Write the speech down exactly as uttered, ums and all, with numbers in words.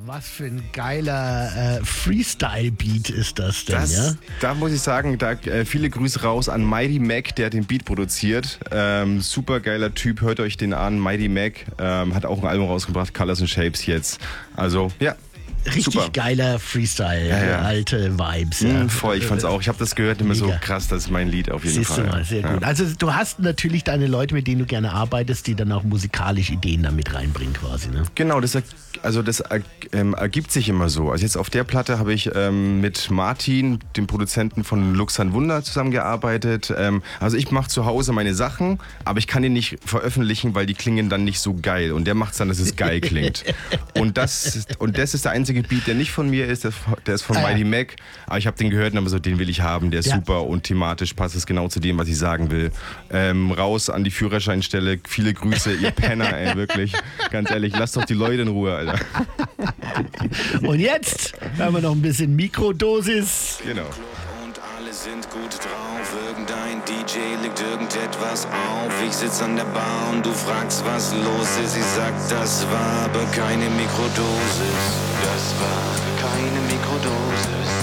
Was für ein geiler äh, Freestyle-Beat ist das denn, Das, ja? Da muss ich sagen, da äh, viele Grüße raus an Mighty Mac, der den Beat produziert. Ähm, super geiler Typ, hört euch den an. Mighty Mac ähm, hat auch ein Album rausgebracht, Colors and Shapes jetzt. Also, ja. Richtig Super. geiler Freestyle, Ja, ja. alte Vibes. Ja. Ja. Mm, voll, ich fand's auch. Ich habe das gehört, immer so Mega. krass, das ist mein Lied auf jeden Siehst Fall. du mal, sehr ja. gut. Also du hast natürlich deine Leute, mit denen du gerne arbeitest, die dann auch musikalisch Ideen damit reinbringen quasi, ne? Genau, das, er- also das er- ähm, ergibt sich immer so. Also jetzt auf der Platte habe ich ähm, mit Martin, dem Produzenten von Luxan Wunder, zusammengearbeitet. Ähm, also ich mache zu Hause meine Sachen, aber ich kann die nicht veröffentlichen, weil die klingen dann nicht so geil. Und der macht es dann, dass es geil klingt. Und das, und das ist der einzige Beat, der nicht von mir ist, der, der ist von Ah, ja. Mighty Mac. Aber ich habe den gehört und habe so, den will ich haben, der ist Ja. super und thematisch passt es genau zu dem, was ich sagen will. Ähm, raus an die Führerscheinstelle, viele Grüße, ihr Penner, ey, wirklich. Ganz ehrlich, lasst doch die Leute in Ruhe, Alter. Und jetzt haben wir noch ein bisschen Mikrodosis. Genau. Und alle sind gut drauf. Irgendein D J legt irgendetwas auf. Ich sitz an der Bar und du fragst, was los ist. Ich sag, das war aber keine Mikrodosis. Das war keine Mikrodosis.